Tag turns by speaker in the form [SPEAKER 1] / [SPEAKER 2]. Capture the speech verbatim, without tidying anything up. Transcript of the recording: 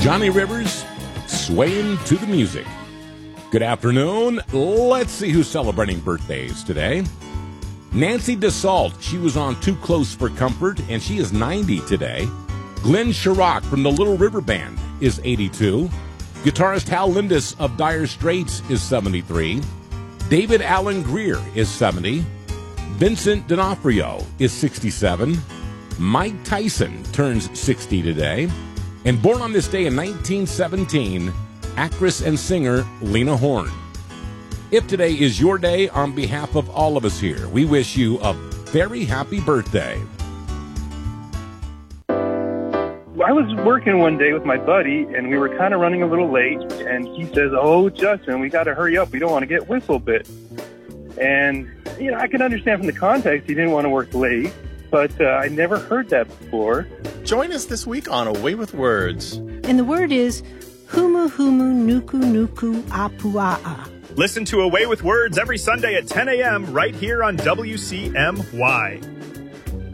[SPEAKER 1] Johnny Rivers, swaying to the music. Good afternoon. Let's see who's celebrating birthdays today. Nancy DeSalt, she was on Too Close for Comfort, and she is ninety today. Glenn Sharrock from the Little River Band is eighty-two. Guitarist Hal Lindis of Dire Straits is seventy-three. David Alan Greer is seventy. Vincent D'Onofrio is sixty-seven. Mike Tyson turns sixty today. And born on this day in nineteen seventeen, actress and singer Lena Horne. If today is your day, on behalf of all of us here, we wish you a very happy birthday.
[SPEAKER 2] I was working one day with my buddy, and we were kind of running a little late, and he says, "Oh, Justin, we got to hurry up. We don't want to get whistle bit." And, you know, I can understand from the context he didn't want to work late, but uh, I never heard that before.
[SPEAKER 3] Join us this week on A Way with Words.
[SPEAKER 4] And the word is humu humu nuku nuku apua'a.
[SPEAKER 5] Listen to A Way with Words every Sunday at ten a.m. right here on W C M Y.